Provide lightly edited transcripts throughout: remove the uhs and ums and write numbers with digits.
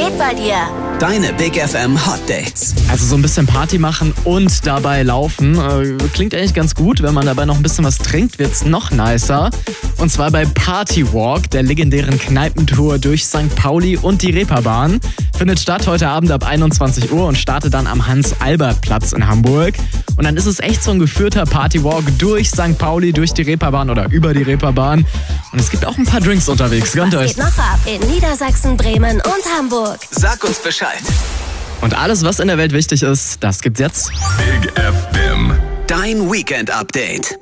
geht bei dir? Deine Big FM Hot Dates. Also so ein bisschen Party machen und dabei laufen. Klingt eigentlich ganz gut. Wenn man dabei noch ein bisschen was trinkt, wird's noch nicer. Und zwar bei Party Walk, der legendären Kneipentour durch St. Pauli und die Reeperbahn. Findet statt heute Abend ab 21 Uhr und startet dann am Hans-Albert-Platz in Hamburg. Und dann ist es echt so ein geführter Partywalk durch St. Pauli, durch die Reeperbahn oder über die Reeperbahn. Und es gibt auch ein paar Drinks unterwegs. Gönnt euch. Was geht noch ab in Niedersachsen, Bremen und Hamburg? Sag uns Bescheid. Und alles, was in der Welt wichtig ist, das gibt's jetzt. Big FM. Dein Weekend-Update.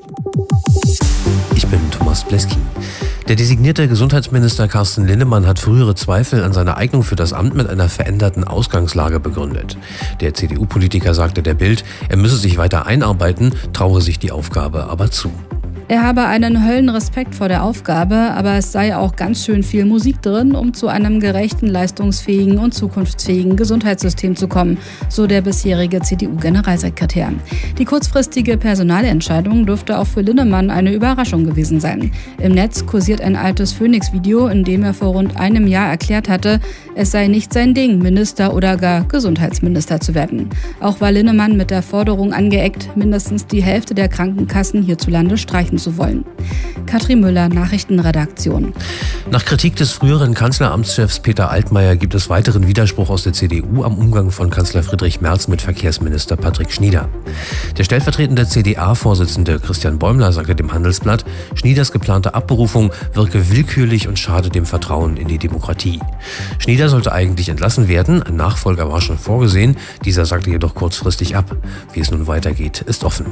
Ich bin Thomas Bleski. Der designierte Gesundheitsminister Carsten Linnemann hat frühere Zweifel an seiner Eignung für das Amt mit einer veränderten Ausgangslage begründet. Der CDU-Politiker sagte der Bild, er müsse sich weiter einarbeiten, traue sich die Aufgabe aber zu. Er habe einen Höllenrespekt vor der Aufgabe, aber es sei auch ganz schön viel Musik drin, um zu einem gerechten, leistungsfähigen und zukunftsfähigen Gesundheitssystem zu kommen, so der bisherige CDU-Generalsekretär. Die kurzfristige Personalentscheidung dürfte auch für Linnemann eine Überraschung gewesen sein. Im Netz kursiert ein altes Phoenix-Video, in dem er vor rund einem Jahr erklärt hatte, es sei nicht sein Ding, Minister oder gar Gesundheitsminister zu werden. Auch war Linnemann mit der Forderung angeeckt, mindestens die Hälfte der Krankenkassen hierzulande streichen zu wollen. Katrin Müller, Nachrichtenredaktion. Nach Kritik des früheren Kanzleramtschefs Peter Altmaier gibt es weiteren Widerspruch aus der CDU am Umgang von Kanzler Friedrich Merz mit Verkehrsminister Patrick Schnieder. Der stellvertretende CDA-Vorsitzende Christian Bäumler sagte dem Handelsblatt, Schnieders geplante Abberufung wirke willkürlich und schade dem Vertrauen in die Demokratie. Schnieder sollte eigentlich entlassen werden, ein Nachfolger war schon vorgesehen, dieser sagte jedoch kurzfristig ab. Wie es nun weitergeht, ist offen.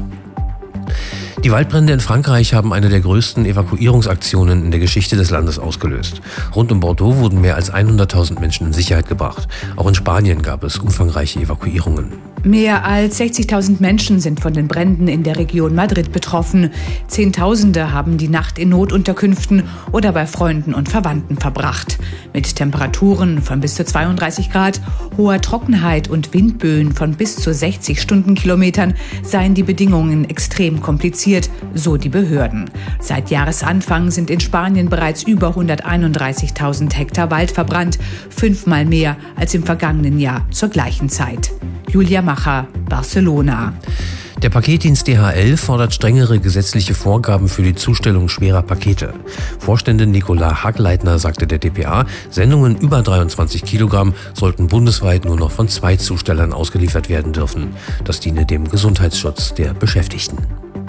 Die Waldbrände in Frankreich haben eine der größten Evakuierungsaktionen in der Geschichte des Landes ausgelöst. Rund um Bordeaux wurden mehr als 100.000 Menschen in Sicherheit gebracht. Auch in Spanien gab es umfangreiche Evakuierungen. Mehr als 60.000 Menschen sind von den Bränden in der Region Madrid betroffen. Zehntausende haben die Nacht in Notunterkünften oder bei Freunden und Verwandten verbracht. Mit Temperaturen von bis zu 32 Grad, hoher Trockenheit und Windböen von bis zu 60 Stundenkilometern seien die Bedingungen extrem kompliziert, so die Behörden. Seit Jahresanfang sind in Spanien bereits über 131.000 Hektar Wald verbrannt, 5-mal mehr als im vergangenen Jahr zur gleichen Zeit. Julia Macher, Barcelona. Der Paketdienst DHL fordert strengere gesetzliche Vorgaben für die Zustellung schwerer Pakete. Vorständin Nicola Hagleitner sagte der dpa, Sendungen über 23 Kilogramm sollten bundesweit nur noch von 2 Zustellern ausgeliefert werden dürfen. Das diene dem Gesundheitsschutz der Beschäftigten.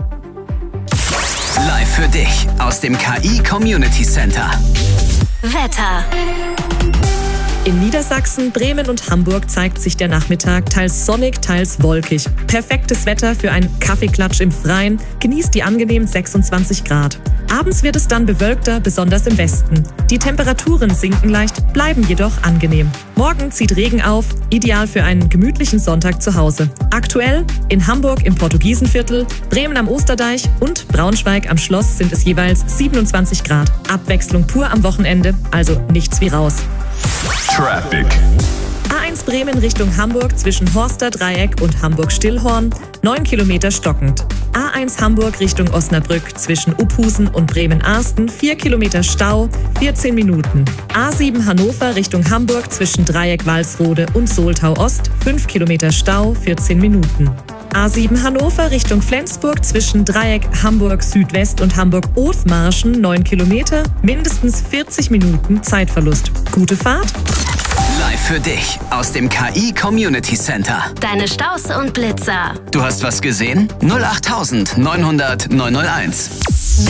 Live für dich aus dem KI Community Center. Wetter. In Niedersachsen, Bremen und Hamburg zeigt sich der Nachmittag teils sonnig, teils wolkig. Perfektes Wetter für einen Kaffeeklatsch im Freien. Genießt die angenehmen 26 Grad. Abends wird es dann bewölkter, besonders im Westen. Die Temperaturen sinken leicht, bleiben jedoch angenehm. Morgen zieht Regen auf, ideal für einen gemütlichen Sonntag zu Hause. Aktuell in Hamburg im Portugiesenviertel, Bremen am Osterdeich und Braunschweig am Schloss sind es jeweils 27 Grad. Abwechslung pur am Wochenende, also nichts wie raus. Traffic. A1 Bremen Richtung Hamburg zwischen Horster Dreieck und Hamburg-Stillhorn, 9 Kilometer stockend. A1 Hamburg Richtung Osnabrück zwischen Uphusen und Bremen-Arsten, 4 Kilometer Stau, 14 Minuten. A7 Hannover Richtung Hamburg zwischen Dreieck-Walsrode und Soltau-Ost, 5 Kilometer Stau, 14 Minuten. A7 Hannover Richtung Flensburg zwischen Dreieck Hamburg Südwest und Hamburg-Othmarschen 9 Kilometer, mindestens 40 Minuten Zeitverlust. Gute Fahrt! Live für dich aus dem KI Community Center. Deine Staus und Blitzer. Du hast was gesehen? 08900 901.